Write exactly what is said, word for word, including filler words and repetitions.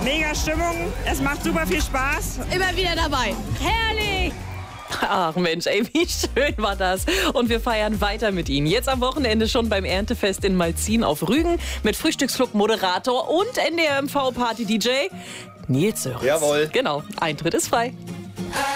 Mega Stimmung, es macht super viel Spaß. Immer wieder dabei. Herrlich! Ach Mensch, ey, wie schön war das. Und wir feiern weiter mit Ihnen. Jetzt am Wochenende schon beim Erntefest in Malzin auf Rügen mit Frühstücksflug-Moderator und N D R M V-Party-D J Nils Sörensen. Jawohl. Genau, Eintritt ist frei.